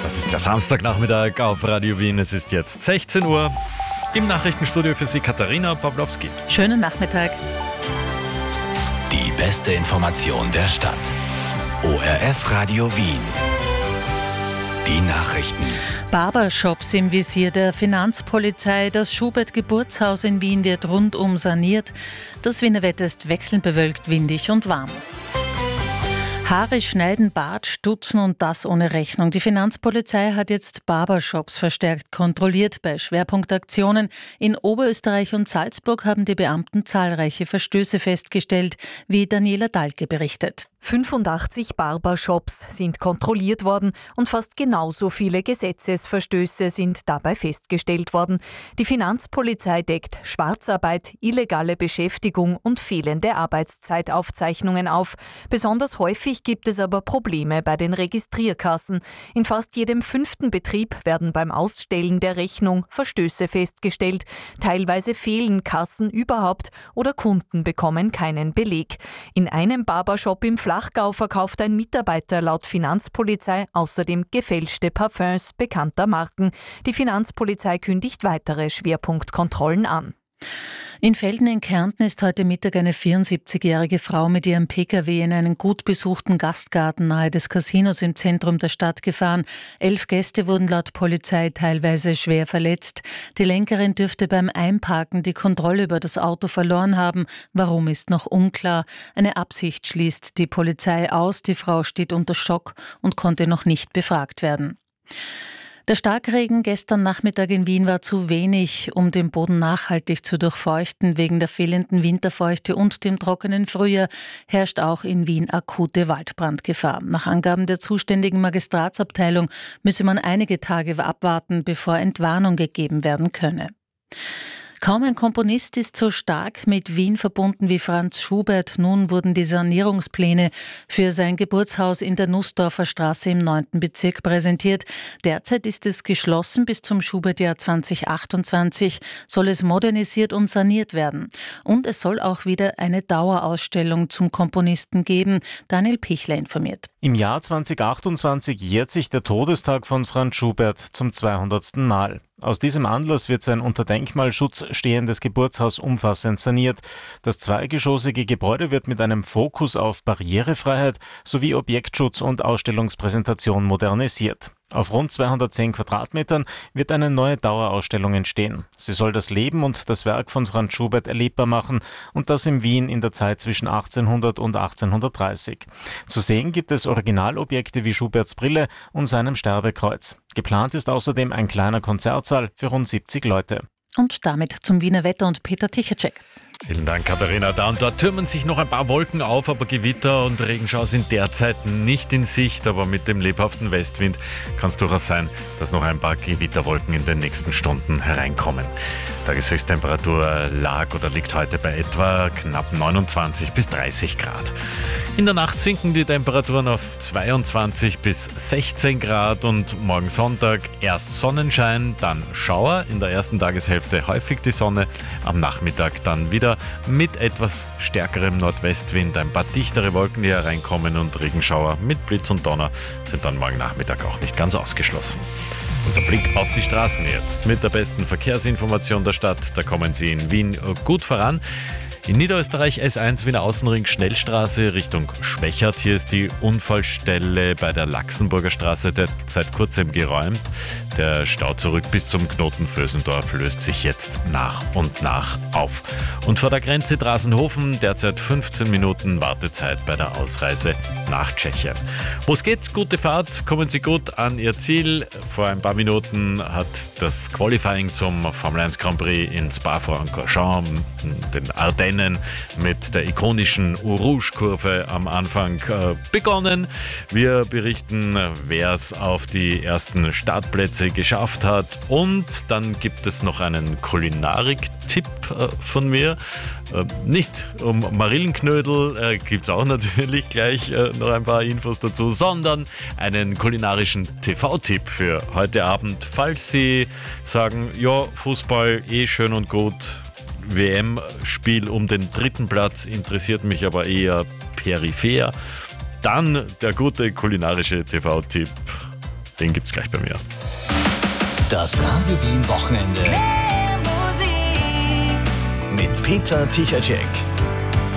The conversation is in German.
Das ist der Samstagnachmittag auf Radio Wien. Es ist jetzt 16 Uhr. Im Nachrichtenstudio für Sie Katharina Pawlowski. Schönen Nachmittag. Die beste Information der Stadt. ORF Radio Wien. Die Nachrichten. Barbershops im Visier der Finanzpolizei. Das Schubert-Geburtshaus in Wien wird rundum saniert. Das Wiener Wetter ist wechselnd bewölkt, windig und warm. Haare schneiden, Bart stutzen und das ohne Rechnung. Die Finanzpolizei hat jetzt Barbershops verstärkt kontrolliert. Bei Schwerpunktaktionen in Oberösterreich und Salzburg haben die Beamten zahlreiche Verstöße festgestellt, wie Daniela Dahlke berichtet. 85 Barbershops sind kontrolliert worden und fast genauso viele Gesetzesverstöße sind dabei festgestellt worden. Die Finanzpolizei deckt Schwarzarbeit, illegale Beschäftigung und fehlende Arbeitszeitaufzeichnungen auf. Besonders häufig gibt es aber Probleme bei den Registrierkassen. In fast jedem 5. Betrieb werden beim Ausstellen der Rechnung Verstöße festgestellt. Teilweise fehlen Kassen überhaupt oder Kunden bekommen keinen Beleg. In einem Barbershop im Flachgau verkauft ein Mitarbeiter laut Finanzpolizei außerdem gefälschte Parfums bekannter Marken. Die Finanzpolizei kündigt weitere Schwerpunktkontrollen an. In Velden in Kärnten ist heute Mittag eine 74-jährige Frau mit ihrem Pkw in einen gut besuchten Gastgarten nahe des Casinos im Zentrum der Stadt gefahren. 11 Gäste wurden laut Polizei teilweise schwer verletzt. Die Lenkerin dürfte beim Einparken die Kontrolle über das Auto verloren haben. Warum, ist noch unklar. Eine Absicht schließt die Polizei aus. Die Frau steht unter Schock und konnte noch nicht befragt werden. Der Starkregen gestern Nachmittag in Wien war zu wenig, um den Boden nachhaltig zu durchfeuchten. Wegen der fehlenden Winterfeuchte und dem trockenen Frühjahr herrscht auch in Wien akute Waldbrandgefahr. Nach Angaben der zuständigen Magistratsabteilung müsse man einige Tage abwarten, bevor Entwarnung gegeben werden könne. Kaum ein Komponist ist so stark mit Wien verbunden wie Franz Schubert. Nun wurden die Sanierungspläne für sein Geburtshaus in der Nussdorfer Straße im 9. Bezirk präsentiert. Derzeit ist es geschlossen. Bis zum Schubertjahr 2028 soll es modernisiert und saniert werden. Und es soll auch wieder eine Dauerausstellung zum Komponisten geben. Daniel Pichler informiert. Im Jahr 2028 jährt sich der Todestag von Franz Schubert zum 200. Mal. Aus diesem Anlass wird sein unter Denkmalschutz stehendes Geburtshaus umfassend saniert. Das zweigeschossige Gebäude wird mit einem Fokus auf Barrierefreiheit sowie Objektschutz und Ausstellungspräsentation modernisiert. Auf rund 210 Quadratmetern wird eine neue Dauerausstellung entstehen. Sie soll das Leben und das Werk von Franz Schubert erlebbar machen und das in Wien in der Zeit zwischen 1800 und 1830. Zu sehen gibt es Originalobjekte wie Schuberts Brille und seinem Sterbekreuz. Geplant ist außerdem ein kleiner Konzertsaal für rund 70 Leute. Und damit zum Wiener Wetter und Peter Tichacek. Vielen Dank, Katharina. Da und dort türmen sich noch ein paar Wolken auf, aber Gewitter und Regenschauer sind derzeit nicht in Sicht. Aber mit dem lebhaften Westwind kann es durchaus sein, dass noch ein paar Gewitterwolken in den nächsten Stunden hereinkommen. Tageshöchsttemperatur liegt heute bei etwa knapp 29 bis 30 Grad. In der Nacht sinken die Temperaturen auf 22 bis 16 Grad und morgen Sonntag erst Sonnenschein, dann Schauer. In der ersten Tageshälfte häufig die Sonne, am Nachmittag dann wieder mit etwas stärkerem Nordwestwind, ein paar dichtere Wolken, die hereinkommen und Regenschauer mit Blitz und Donner sind dann morgen Nachmittag auch nicht ganz ausgeschlossen. Unser Blick auf die Straßen jetzt mit der besten Verkehrsinformation der Stadt. Da kommen Sie in Wien gut voran. In Niederösterreich S1 Wiener Außenring Schnellstraße Richtung Schwächert. Hier ist die Unfallstelle bei der Laxenburger Straße seit kurzem geräumt. Der Stau zurück bis zum Knoten Vösendorf löst sich jetzt nach und nach auf. Und vor der Grenze Drasenhofen derzeit 15 Minuten Wartezeit bei der Ausreise nach Tschechien. Wo es geht, gute Fahrt, kommen Sie gut an Ihr Ziel. Vor ein paar Minuten hat das Qualifying zum Formel 1 Grand Prix in Spa-Francorchamps, den Ardennen, mit der ikonischen Eau Rouge-Kurve am Anfang begonnen. Wir berichten, wer es auf die ersten Startplätze geschafft hat. Und dann gibt es noch einen Kulinarik-Tipp von mir. Nicht um Marillenknödel, gibt es auch natürlich gleich noch ein paar Infos dazu, sondern einen kulinarischen TV-Tipp für heute Abend. Falls Sie sagen, ja, Fußball schön und gut, WM-Spiel um den 3. Platz interessiert mich aber eher peripher, dann der gute kulinarische TV-Tipp Den gibt's gleich bei mir. Das Radio Wien Wochenende mit Peter Tichacek.